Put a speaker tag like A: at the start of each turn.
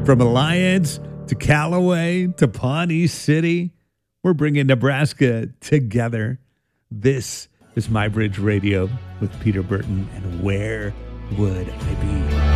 A: From Alliance to Callaway to Pawnee City, we're bringing Nebraska together. This is My Bridge Radio with Peter Burton and Where Would I Be?